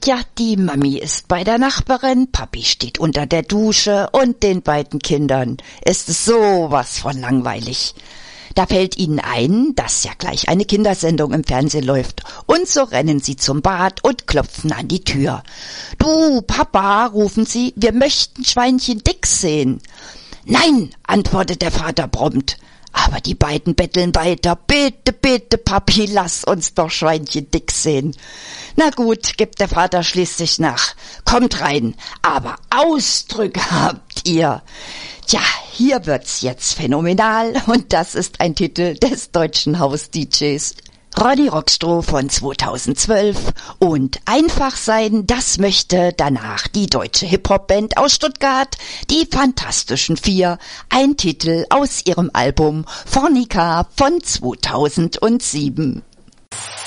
Tja, die Mami ist bei der Nachbarin, Papi steht unter der Dusche und den beiden Kindern ist es sowas von langweilig. Da fällt ihnen ein, dass ja gleich eine Kindersendung im Fernsehen läuft. Und so rennen sie zum Bad und klopfen an die Tür. »Du, Papa«, rufen sie, »wir möchten Schweinchen Dick sehen.« »Nein«, antwortet der Vater prompt. Aber die beiden betteln weiter. »Bitte, bitte, Papi, lass uns doch Schweinchen Dick sehen.« Na gut, gibt der Vater schließlich nach. »Kommt rein, aber Ausdrücke habt ihr.« Tja, hier wird's jetzt phänomenal und das ist ein Titel des deutschen Haus-DJs Ronny Rockstroh von 2012 und Einfach sein, das möchte danach die deutsche Hip-Hop-Band aus Stuttgart, die Fantastischen Vier, ein Titel aus ihrem Album Fornica von 2007.